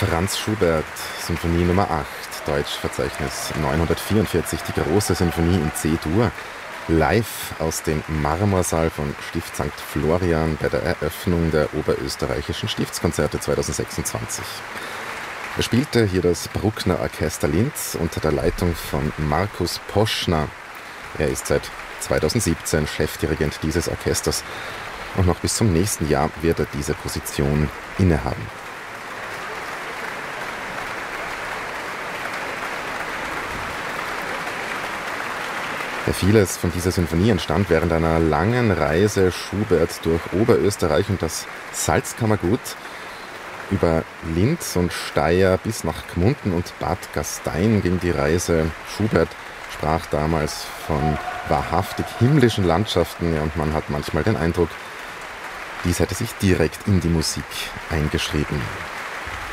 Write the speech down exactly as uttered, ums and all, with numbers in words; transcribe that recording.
Franz Schubert, Sinfonie Nummer acht, Deutschverzeichnis neunhundertvierundvierzig, die große Sinfonie in C-Dur, live aus dem Marmorsaal von Stift Sankt Florian bei der Eröffnung der Oberösterreichischen Stiftskonzerte zweitausendsechsundzwanzig. Er spielte hier das Bruckner Orchester Linz unter der Leitung von Markus Poschner. Er ist seit zweitausendsiebzehn Chefdirigent dieses Orchesters und noch bis zum nächsten Jahr wird er diese Position innehaben. Ja, vieles von dieser Sinfonie entstand während einer langen Reise Schubert durch Oberösterreich und das Salzkammergut. Über Linz und Steyr bis nach Gmunden und Bad Gastein ging die Reise. Schubert sprach damals von wahrhaftig himmlischen Landschaften, ja, und man hat manchmal den Eindruck, dies hätte sich direkt in die Musik eingeschrieben.